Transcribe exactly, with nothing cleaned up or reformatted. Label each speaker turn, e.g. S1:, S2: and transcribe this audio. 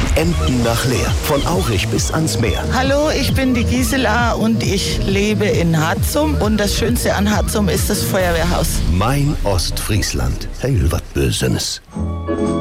S1: Emden nach Leer. Von Aurich bis ans Meer.
S2: Hallo, ich bin die Gisela und ich lebe in Harzum. Und das Schönste an Harzum ist das Feuerwehrhaus.
S1: Mein Ostfriesland. Heil wat Bösenes.